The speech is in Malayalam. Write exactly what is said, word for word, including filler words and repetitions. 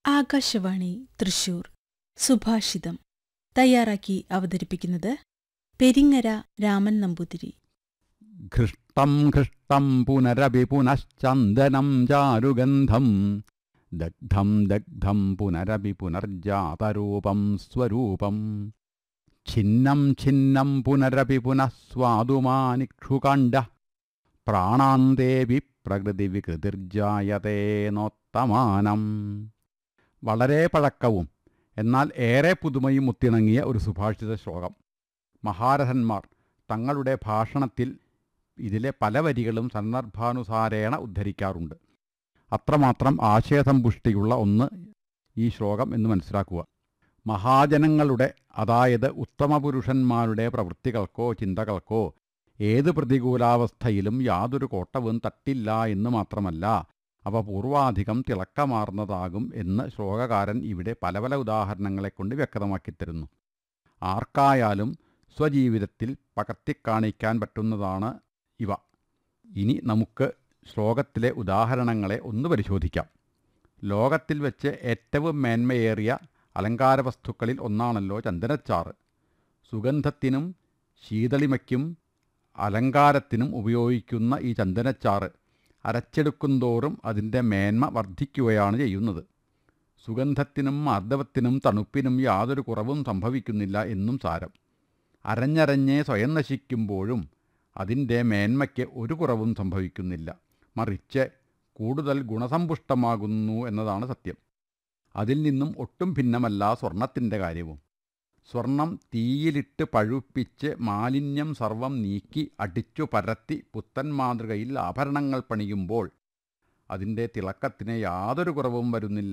ആകാശവാണി തൃശൂർ സുഭാഷിതം തയ്യാറാക്കി അവതരിപ്പിക്കുന്നത് പെരിങ്ങര രാമൻ നമ്പൂതിരി. ഘൃഷ്ടം ഘൃഷ്ടം പുനരപി പുനശ്ചന്ദനം ചാരുഗന്ധം ദഗ്ധം ദഗ്ധം പുനരപി പുനർജാതരൂപം സ്വരൂപം ഛിന്നം ഛിന്നം പുനരപി പുനഃസ്വാദുമാനിക്ഷുകാണ്ഡ പ്രാണാന്തേവി പ്രകൃതി വികൃതിർജായതേ നോത്തമാനം. വളരെ പഴക്കവും എന്നാൽ ഏറെ പുതുമയും ഒത്തിണങ്ങിയ ഒരു സുഭാഷിത ശ്ലോകം. മഹാരഥന്മാർ തങ്ങളുടെ ഭാഷണത്തിൽ ഇതിലെ പല വരികളും സന്ദർഭാനുസാരേണ ഉദ്ധരിക്കാറുണ്ട്. അത്രമാത്രം ആശയസമ്പുഷ്ടിയുള്ള ഒന്ന് ഈ ശ്ലോകം എന്ന് മനസ്സിലാക്കുക. മഹാജനങ്ങളുടെ, അതായത് ഉത്തമപുരുഷന്മാരുടെ പ്രവൃത്തികൾക്കോ ചിന്തകൾക്കോ ഏത് പ്രതികൂലാവസ്ഥയിലും യാതൊരു കോട്ടവും തട്ടില്ല എന്ന് മാത്രമല്ല, അവ പൂർവാധികം തിളക്കമാർന്നതാകും എന്ന് ശ്ലോകകാരൻ ഇവിടെ പല പല ഉദാഹരണങ്ങളെക്കൊണ്ട് വ്യക്തമാക്കിത്തരുന്നു. ആർക്കായാലും സ്വജീവിതത്തിൽ പകർത്തിക്കാണിക്കാൻ പറ്റുന്നതാണ് ഇവ. ഇനി നമുക്ക് ശ്ലോകത്തിലെ ഉദാഹരണങ്ങളെ ഒന്ന് പരിശോധിക്കാം. ലോകത്തിൽ വെച്ച് ഏറ്റവും മേന്മയേറിയ അലങ്കാര വസ്തുക്കളിൽ ഒന്നാണല്ലോ ചന്ദനച്ചാറ്. സുഗന്ധത്തിനും ശീതളിമയ്ക്കും അലങ്കാരത്തിനും ഉപയോഗിക്കുന്ന ഈ ചന്ദനച്ചാറ് അരച്ചെടുക്കുന്തോറും അതിൻ്റെ മേന്മ വർദ്ധിക്കുകയാണ് ചെയ്യുന്നത്. സുഗന്ധത്തിനും മാർദ്ദവത്തിനും തണുപ്പിനും യാതൊരു കുറവും സംഭവിക്കുന്നില്ല എന്നും സാരം. അരഞ്ഞരഞ്ഞേ സ്വയം നശിക്കുമ്പോഴും അതിൻ്റെ മേന്മയ്ക്ക് ഒരു കുറവും സംഭവിക്കുന്നില്ല, മറിച്ച് കൂടുതൽ ഗുണസമ്പുഷ്ടമാകുന്നു എന്നതാണ് സത്യം. അതിൽ നിന്നും ഒട്ടും ഭിന്നമല്ല സ്വർണത്തിൻ്റെ കാര്യവും. സ്വർണം തീയിലിട്ട് പഴുപ്പിച്ച് മാലിന്യം സർവം നീക്കി അടിച്ചു പരത്തി പുത്തൻ മാതൃകയിൽ ആഭരണങ്ങൾ പണിയുമ്പോൾ അതിൻ്റെ തിളക്കത്തിന് യാതൊരു കുറവും വരുന്നില്ല